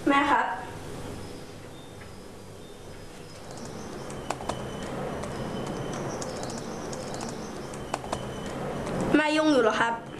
แม่ครับแม่ยุ่งอยู่เหรอครับ